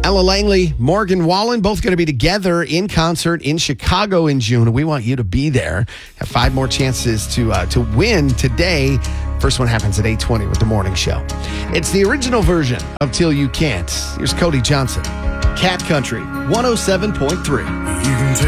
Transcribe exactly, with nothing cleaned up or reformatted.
Ella Langley, Morgan Wallen, both going to be together in concert in Chicago in June. We want you to be there. Have five more chances to uh, to win today. First one happens at eight twenty with the morning show. It's the original version of Till You Can't. Here's Cody Johnson. Cat Country, one oh seven point three.